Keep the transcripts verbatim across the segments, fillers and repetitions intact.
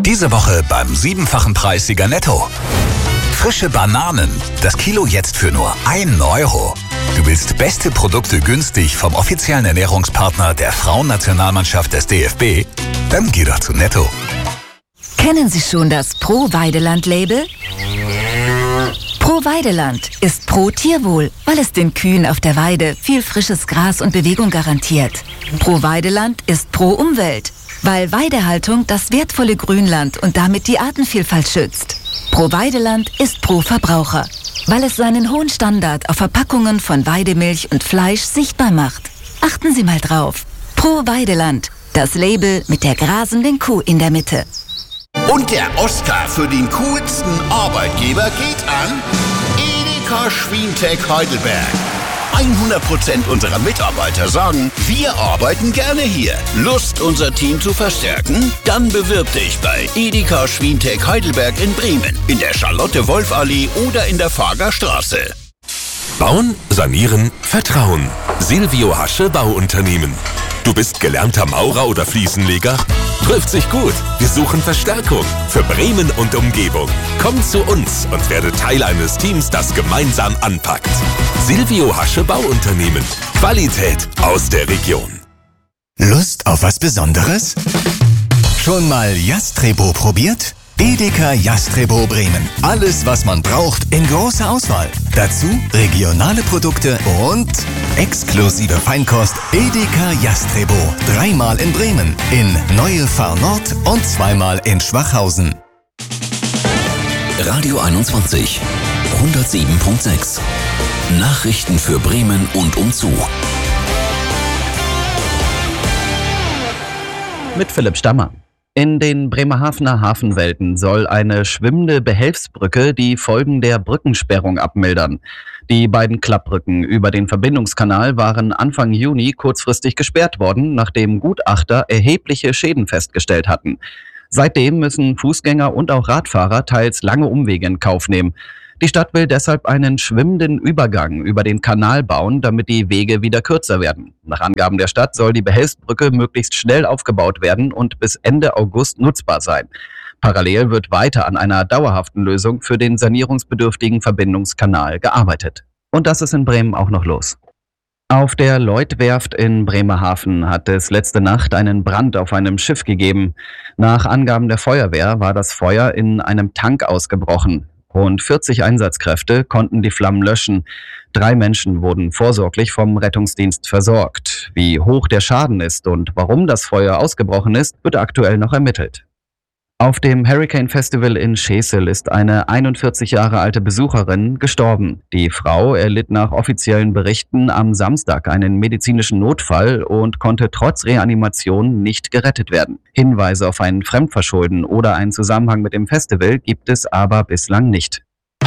Diese Woche beim siebenfachen Preissieger Netto. Frische Bananen, das Kilo jetzt für nur einen Euro. Du willst beste Produkte günstig vom offiziellen Ernährungspartner der Frauennationalmannschaft des D F B? Dann geh doch zu Netto. Kennen Sie schon das Pro-Weideland-Label? Pro-Weideland ist Pro-Tierwohl, weil es den Kühen auf der Weide viel frisches Gras und Bewegung garantiert. Pro-Weideland ist Pro-Umwelt, weil Weidehaltung das wertvolle Grünland und damit die Artenvielfalt schützt. Pro-Weideland ist Pro-Verbraucher, weil es seinen hohen Standard auf Verpackungen von Weidemilch und Fleisch sichtbar macht. Achten Sie mal drauf. Pro-Weideland, das Label mit der grasenden Kuh in der Mitte. Und der Oscar für den coolsten Arbeitgeber geht an Edeka Schwientech Heidelberg. hundert Prozent unserer Mitarbeiter sagen, wir arbeiten gerne hier. Lust, unser Team zu verstärken? Dann bewirb dich bei Edeka Schwientech Heidelberg in Bremen, in der Charlotte-Wolf-Allee oder in der Fager Straße. Bauen, sanieren, vertrauen. Silvio Hasche Bauunternehmen. Du bist gelernter Maurer oder Fliesenleger? Trifft sich gut. Wir suchen Verstärkung für Bremen und Umgebung. Komm zu uns und werde Teil eines Teams, das gemeinsam anpackt. Silvio Hasche Bauunternehmen. Qualität aus der Region. Lust auf was Besonderes? Schon mal Jastrebo probiert? Edeka Jastrebo Bremen. Alles, was man braucht, in großer Auswahl. Dazu regionale Produkte und exklusive Feinkost. Edeka Jastrebo. Dreimal in Bremen, in Neue Fahr Nord und zweimal in Schwachhausen. Radio einundzwanzig, hundertsieben Komma sechs. Nachrichten für Bremen und umzu. Mit Philipp Stammer. In den Bremerhavener Hafenwelten soll eine schwimmende Behelfsbrücke die Folgen der Brückensperrung abmildern. Die beiden Klappbrücken über den Verbindungskanal waren Anfang Juni kurzfristig gesperrt worden, nachdem Gutachter erhebliche Schäden festgestellt hatten. Seitdem müssen Fußgänger und auch Radfahrer teils lange Umwege in Kauf nehmen. Die Stadt will deshalb einen schwimmenden Übergang über den Kanal bauen, damit die Wege wieder kürzer werden. Nach Angaben der Stadt soll die Behelfsbrücke möglichst schnell aufgebaut werden und bis Ende August nutzbar sein. Parallel wird weiter an einer dauerhaften Lösung für den sanierungsbedürftigen Verbindungskanal gearbeitet. Und das ist in Bremen auch noch los. Auf der Lloyd-Werft in Bremerhaven hat es letzte Nacht einen Brand auf einem Schiff gegeben. Nach Angaben der Feuerwehr war das Feuer in einem Tank ausgebrochen. Rund vierzig Einsatzkräfte konnten die Flammen löschen. Drei Menschen wurden vorsorglich vom Rettungsdienst versorgt. Wie hoch der Schaden ist und warum das Feuer ausgebrochen ist, wird aktuell noch ermittelt. Auf dem Hurricane Festival in Schesel ist eine einundvierzig Jahre alte Besucherin gestorben. Die Frau erlitt nach offiziellen Berichten am Samstag einen medizinischen Notfall und konnte trotz Reanimation nicht gerettet werden. Hinweise auf ein Fremdverschulden oder einen Zusammenhang mit dem Festival gibt es aber bislang nicht.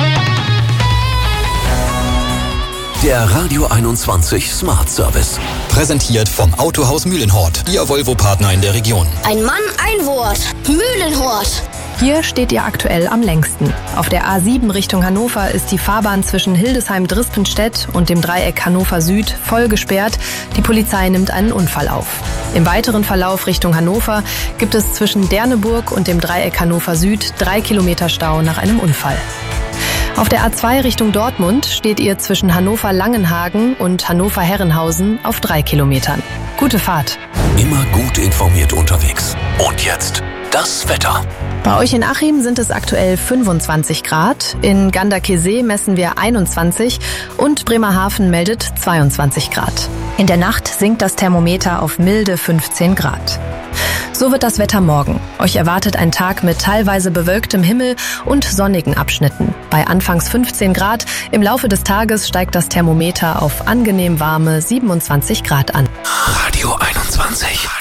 Der Radio einundzwanzig Smart Service. Präsentiert vom Autohaus Mühlenhort, Ihr Volvo-Partner in der Region. Ein Mann, ein Wort. Mühlenhort. Hier steht ihr aktuell am längsten. Auf der A sieben Richtung Hannover ist die Fahrbahn zwischen Hildesheim-Drispenstedt und dem Dreieck Hannover Süd voll gesperrt. Die Polizei nimmt einen Unfall auf. Im weiteren Verlauf Richtung Hannover gibt es zwischen Derneburg und dem Dreieck Hannover Süd drei Kilometer Stau nach einem Unfall. Auf der A zwei Richtung Dortmund steht ihr zwischen Hannover-Langenhagen und Hannover-Herrenhausen auf drei Kilometern. Gute Fahrt. Immer gut informiert unterwegs. Und jetzt das Wetter. Bei euch in Achim sind es aktuell fünfundzwanzig Grad, in Ganderkesee messen wir einundzwanzig und Bremerhaven meldet zweiundzwanzig Grad. In der Nacht sinkt das Thermometer auf milde fünfzehn Grad. So wird das Wetter morgen. Euch erwartet ein Tag mit teilweise bewölktem Himmel und sonnigen Abschnitten. Bei anfangs fünfzehn Grad, im Laufe des Tages steigt das Thermometer auf angenehm warme siebenundzwanzig Grad an. Radio einundzwanzig.